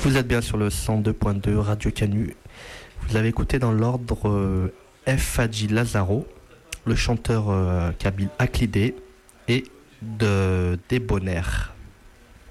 Vous êtes bien sur le 102.2 Radio Canu. Vous avez écouté dans l'ordre F. Hadji Lazaro, le chanteur kabyle Aklidé et de Débonnaire.